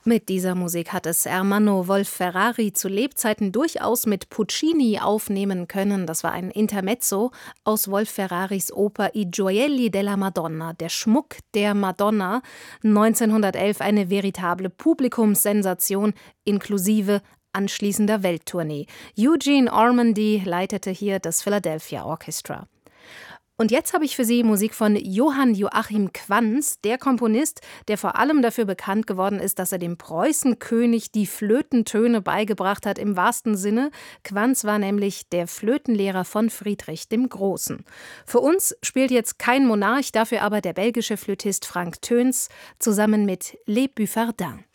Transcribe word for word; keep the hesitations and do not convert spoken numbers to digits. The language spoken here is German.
Mit dieser Musik hat es Ermanno Wolf-Ferrari zu Lebzeiten durchaus mit Puccini aufnehmen können. Das war ein Intermezzo aus Wolf-Ferraris Oper I gioielli della Madonna, der Schmuck der Madonna, neunzehnhundertelf eine veritable Publikumssensation inklusive anschließender Welttournee. Eugene Ormandy leitete hier das Philadelphia Orchestra. Und jetzt habe ich für Sie Musik von Johann Joachim Quanz, der Komponist, der vor allem dafür bekannt geworden ist, dass er dem Preußenkönig die Flötentöne beigebracht hat, im wahrsten Sinne. Quanz war nämlich der Flötenlehrer von Friedrich dem Großen. Für uns spielt jetzt kein Monarch, dafür aber der belgische Flötist Frank Theuns zusammen mit Les Buffardins.